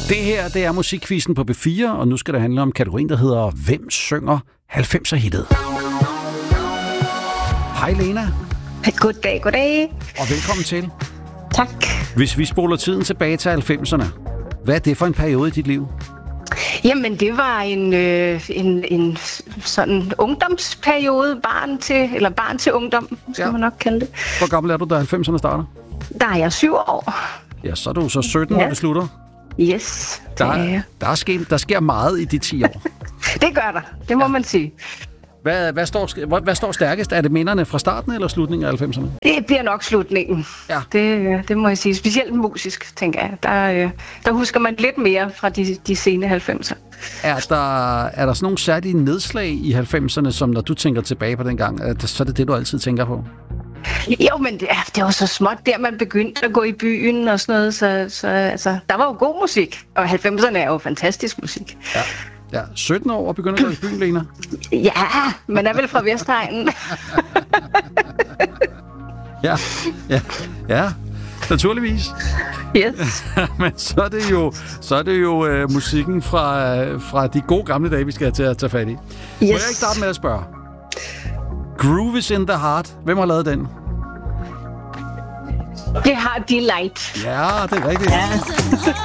Det her, det er musikquizzen på B4, og nu skal det handle om kategorien, der hedder Hvem synger 90'er-hittet? Hej Lena. Goddag, goddag. Og velkommen til. Tak. Hvis vi spoler tiden tilbage til 90'erne, hvad er det for en periode i dit liv? Jamen, det var en sådan ungdomsperiode, barn til ungdom, skal man nok kalde det. Hvor gammel er du, da 90'erne starter? Der er jeg 7 år. Ja, så er du så 17, når det slutter. Yes, det er jeg. Der sker meget i de 10 år. Det gør der, det må man sige. Hvad står stærkest? Er det minderne fra starten eller slutningen af 90'erne? Det bliver nok slutningen. Ja. Det må jeg sige. Specielt musisk, tænker jeg. Der husker man lidt mere fra de sene 90'er. Er der sådan nogle særlige nedslag i 90'erne, som når du tænker tilbage på den gang, så er det du altid tænker på? Jo, men det var så småt, der man begyndte at gå i byen og sådan noget, så altså, der var jo god musik, og 90'erne er jo fantastisk musik. Ja, 17 år og begynder at gå i byen, Lena? Ja, man er vel fra Vestegnen. Ja, naturligvis. Yes. Men så er det jo musikken fra de gode gamle dage, vi skal til at tage fat i. Yes. Må jeg ikke starte med at spørge? Groove is in the Heart. Hvem har lavet den? Det har Delight. Ja, det er rigtigt. Ja.